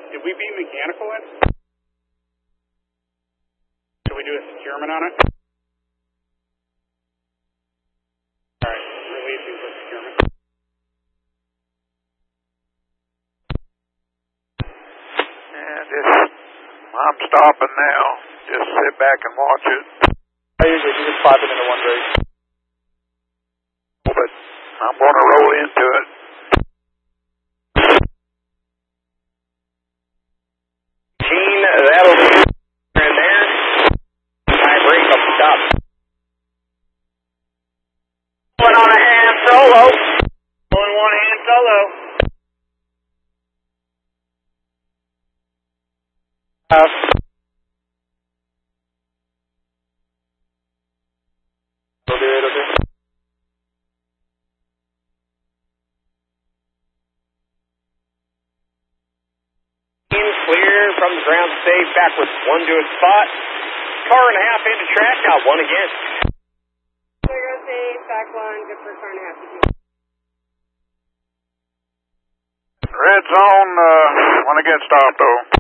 Did we beat mechanical in? Should we do a securement on it? Alright, releasing for securement. Yeah, I'm stopping now. Just sit back and watch it. I usually do just 5 into one race. But I'm going to roll into it. Gene, that'll be in there. High brake up the top. One on a hand solo. Pulling one hand solo. It'll do. Clear from the ground safe, back with one to a spot. Car and a half into track, now one again. Clear safe, back one, good for car and a half. Red zone, want to get stopped though.